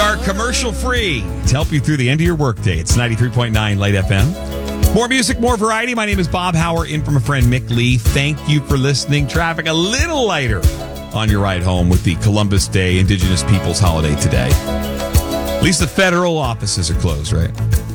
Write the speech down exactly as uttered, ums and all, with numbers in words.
are commercial free to help you through the end of your workday. It's ninety-three point nine Light F M. More music, more variety. My name is Bob Hauer, in from a friend Mick Lee. Thank you for listening. Traffic a little lighter on your ride home with the Columbus Day Indigenous Peoples holiday today. At least the federal offices are closed, right?